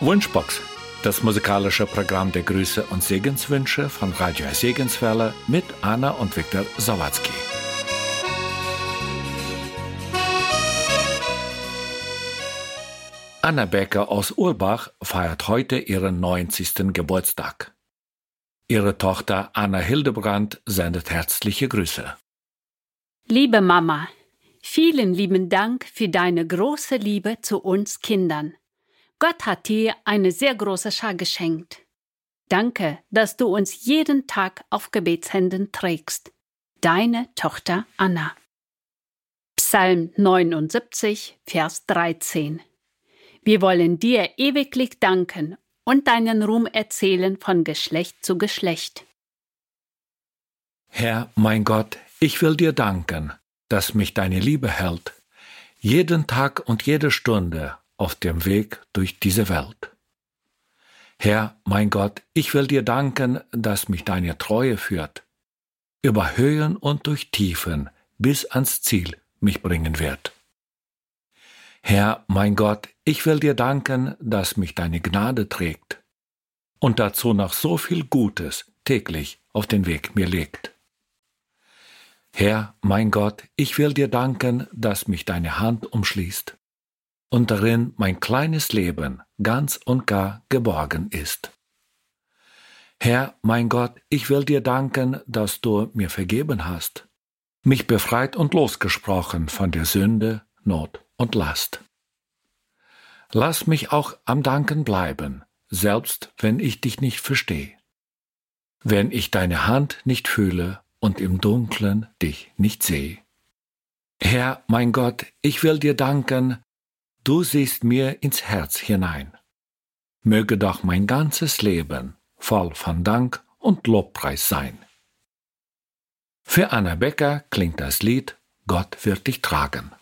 Wunschbox, das musikalische Programm der Grüße und Segenswünsche von Radio Segenswelle mit Anna und Viktor Sawatzki. Anna Becker aus Urbach feiert heute ihren 90. Geburtstag. Ihre Tochter Anna Hildebrand sendet herzliche Grüße. Liebe Mama, vielen lieben Dank für deine große Liebe zu uns Kindern. Gott hat dir eine sehr große Schar geschenkt. Danke, dass du uns jeden Tag auf Gebetshänden trägst. Deine Tochter Anna. Psalm 79, Vers 13. Wir wollen dir ewiglich danken und deinen Ruhm erzählen von Geschlecht zu Geschlecht. Herr, mein Gott, ich will dir danken, dass mich deine Liebe hält, jeden Tag und jede Stunde auf dem Weg durch diese Welt. Herr, mein Gott, ich will dir danken, dass mich deine Treue führt, über Höhen und durch Tiefen bis ans Ziel mich bringen wird. Herr, mein Gott, ich will dir danken, dass mich deine Gnade trägt und dazu noch so viel Gutes täglich auf den Weg mir legt. Herr, mein Gott, ich will dir danken, dass mich deine Hand umschließt und darin mein kleines Leben ganz und gar geborgen ist. Herr, mein Gott, ich will dir danken, dass du mir vergeben hast, mich befreit und losgesprochen von der Sünde, Not und Last. Lass mich auch am Danken bleiben, selbst wenn ich dich nicht verstehe, wenn ich deine Hand nicht fühle und im Dunkeln dich nicht sehe. Herr, mein Gott, ich will dir danken, du siehst mir ins Herz hinein. Möge doch mein ganzes Leben voll von Dank und Lobpreis sein. Für Anna Becker klingt das Lied Gott wird dich tragen.